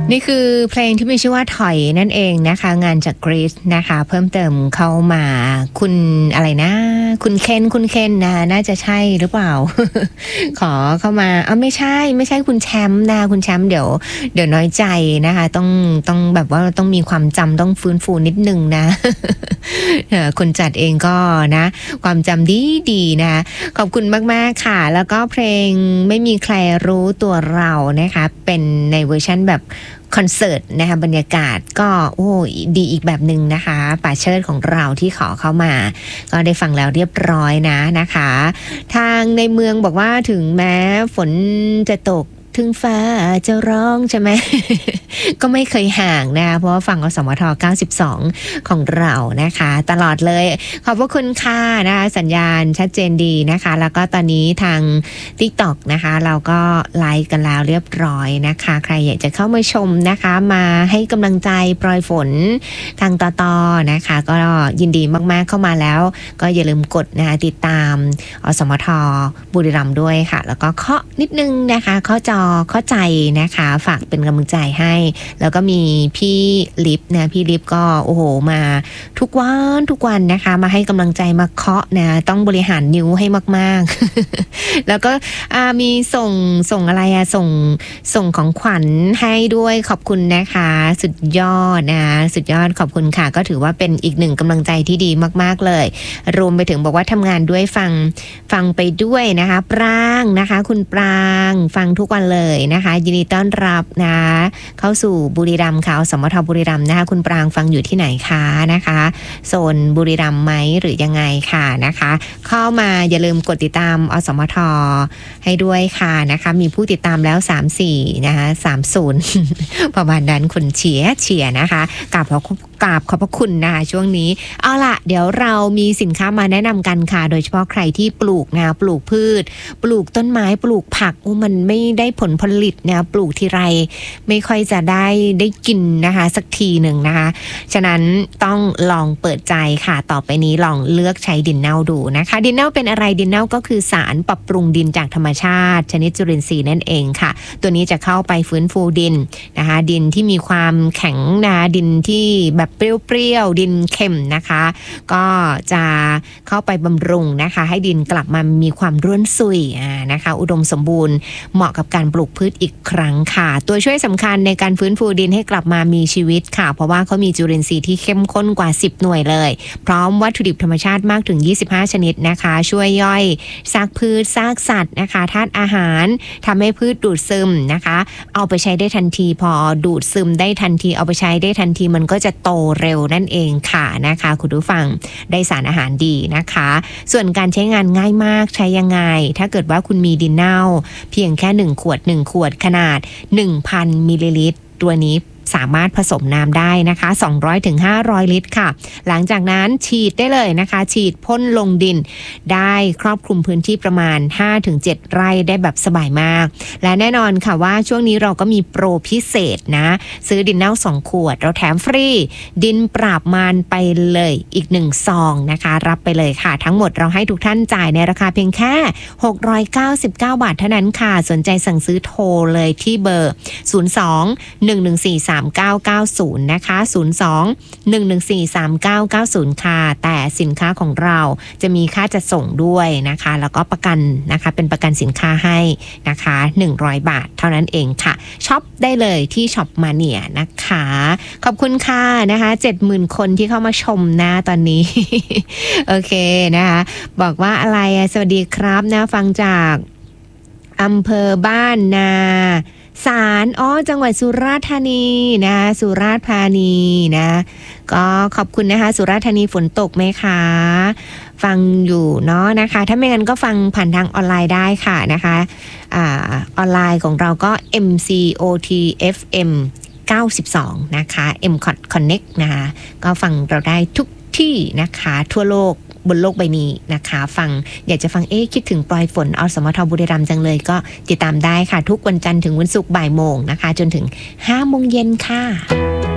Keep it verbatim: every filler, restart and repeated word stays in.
นี่คือเพลงที่มีชื่อว่าถอยนั่นเองนะคะงานจากกรีซนะคะเพิ่มเติมเข้ามาคุณอะไรนะคุณเคนคุณเคนนะน่าจะใช่หรือเปล่า ขอเข้ามาอ้าวไม่ใช่ไม่ใช่คุณแชมป์นะคุณแชมป์เดี๋ยวเดี๋ยวน้อยใจนะคะต้องต้องแบบว่าต้องมีความจำต้องฟื้นฟูนิดนึงนะ คนจัดเองก็นะความจำดีดีนะขอบคุณมากๆค่ะแล้วก็เพลงไม่มีใครรู้ตัวเรานะคะเป็นในเวอร์ชันแบบคอนเสิร์ตนะคะบรรยากาศก็โอ้ดีอีกแบบหนึ่งนะคะป่าเชิดของเราที่ขอเข้ามาก็ได้ฟังแล้วเรียบร้อยนะนะคะทางในเมืองบอกว่าถึงแม้ฝนจะตกถึงฟ้าจะร้องใช่ไหม ก็ไม่เคยห่างนะคะเพราะว่าฟังอสมทเก้าสิบสองของเรานะคะตลอดเลยขอบพระคุณค่ะนะคะสัญญาณชัดเจนดีนะคะแล้วก็ตอนนี้ทาง TikTok นะคะเราก็ไลฟ์กันแล้วเรียบร้อยนะคะใครอยากจะเข้ามาชมนะคะมาให้กำลังใจโปรยฝนทางต่อๆนะคะก็ยินดีมากๆเข้ามาแล้วก็อย่าลืมกดนะคะติดตามอสมทบุรีรัมย์ด้วยค่ะแล้วก็เคาะนิดนึงนะคะเคาะจอเข้าใจนะคะฝากเป็นกำลังใจให้แล้วก็มีพี่ลิฟนะพี่ลิฟก็โอ้โหมาทุกวันทุกวันนะคะมาให้กำลังใจมาเคาะนะต้องบริหารนิ้วให้มากๆ แล้วก็มีส่งส่งอะไรอะส่งส่งของขวัญให้ด้วยขอบคุณนะคะสุดยอดนะสุดยอดขอบคุณค่ะก็ถือว่าเป็นอีกหนึ่งกำลังใจที่ดีมากๆเลยรวมไปถึงบอกว่าทำงานด้วยฟังฟังไปด้วยนะคะปรางนะคะคุณปรางฟังทุกวันเลยนะคะยินดีต้อนรับนะเข้าสู่บุรีรัมย์ค่ะสมทบุรีรัมย์นะคะคุณปรางฟังอยู่ที่ไหนคะนะคะโซนบุรีรัมย์ไหมหรือยังไงค่ะนะคะเข้ามาอย่าลืมกดติดตามอสมทให้ด้วยค่ะนะคะมีผู้ติดตามแล้วสามสี่ นะคะสามสิบ ประมาณนั้นคุณเฉียเฉียนะคะกราบขอกราบขอบพระคุณนะคะช่วงนี้เอาล่ะเดี๋ยวเรามีสินค้ามาแนะนำกันค่ะโดยเฉพาะใครที่ปลูกนะปลูกพืชปลูกต้นไม้ปลูกผักโอ้มันไม่ได้ผลผลิตนะปลูกทีไรไม่ค่อยจะได้ได้กินนะคะสักทีหนึ่งนะคะฉะนั้นต้องลองเปิดใจค่ะต่อไปนี้ลองเลือกใช้ดินเน่าดูนะคะดินเน่าเป็นอะไรดินเน่าก็คือสารปรับปรุงดินจากธรรมชาติชนิดจุลินทรีย์นั่นเองค่ะตัวนี้จะเข้าไปฟื้นฟูดินนะคะดินที่มีความแข็งนะดินที่แบบเปรี้ยวๆดินเค็มนะคะก็จะเข้าไปบำรุงนะคะให้ดินกลับมามีความร่วนซุยนะคะอุดมสมบูรณ์เหมาะกับการปลูกพืชอีกครั้งค่ะตัวช่วยสำคัญในการฟื้นฟูดินให้กลับมามีชีวิตค่ะเพราะว่าเขามีจุลินทรีย์ที่เข้มข้นกว่าสิบหน่วยเลยพร้อมวัตถุดิบธรรมชาติมากถึงยี่สิบห้าชนิดนะคะช่วยย่อยซากพืชซากสัตว์นะคะธาตุอาหารทำให้พืชดูดซึมนะคะเอาไปใช้ได้ทันทีพอดูดซึมได้ทันทีเอาไปใช้ได้ทันทีมันก็จะโตเร็วนั่นเองค่ะนะคะคุณผู้ฟังได้สารอาหารดีนะคะส่วนการใช้งานง่ายมากใช้ยังไงถ้าเกิดว่าคุณมีดินเน่าเพียงแค่หนึ่งขวดหนึ่งขวดขนาด หนึ่งพัน มิลลิลิตรตัวนี้สามารถผสมน้ำได้นะคะสองร้อยถึงห้าร้อยลิตรค่ะหลังจากนั้นฉีดได้เลยนะคะฉีดพ่นลงดินได้ครอบคลุมพื้นที่ประมาณ ห้าถึงเจ็ด ไร่ได้แบบสบายมากและแน่นอนค่ะว่าช่วงนี้เราก็มีโปรพิเศษนะซื้อดินเน่าสองขวดเราแถมฟรีดินปราบมารไปเลยอีกหนึ่งซองนะคะรับไปเลยค่ะทั้งหมดเราให้ทุกท่านจ่ายในราคาเพียงแค่หกร้อยเก้าสิบเก้าบาทเท่านั้นค่ะสนใจสั่งซื้อโทรเลยที่เบอร์ศูนย์ สอง หนึ่ง หนึ่ง สี่ สาม เก้า เก้า ศูนย์นะคะศูนย์ สอง หนึ่ง หนึ่ง สี่ สาม เก้า เก้า ศูนย์ค่ะแต่สินค้าของเราจะมีค่าจัดส่งด้วยนะคะแล้วก็ประกันนะคะเป็นประกันสินค้าให้นะคะหนึ่งร้อยบาทเท่านั้นเองค่ะช็อปได้เลยที่ช็อปมาเนียนะคะขอบคุณค่ะนะคะ เจ็ดหมื่น คนที่เข้ามาชมนะตอนนี้ โอเคนะคะบอกว่าอะไรสวัสดีครับนะฟังจากอำเภอบ้านนาสารอ๋อจังหวัดสุราษฎร์ธานีนะสุราษฎร์ธานีนะก็ขอบคุณนะคะสุราษฎร์ธานีฝนตกไหมคะฟังอยู่เนาะนะคะถ้าไม่งั้นก็ฟังผ่านทางออนไลน์ได้ค่ะนะคะอ่าออนไลน์ของเราก็ เอ็ม ซี โอ ที เอฟ เอ็ม เก้าสิบสองนะคะ เอ็ม Connect นะคะก็ฟังเราได้ทุกที่นะคะทั่วโลกบนโลกใบนี้นะคะฟังอยากจะฟังเอ๊ะคิดถึงปลอยฝนอสมทบุรีรัมย์จังเลยก็ติดตามได้ค่ะทุกวันจันทร์ถึงวันศุกร์บ่ายโมงนะคะจนถึงห้าโมงเย็นค่ะ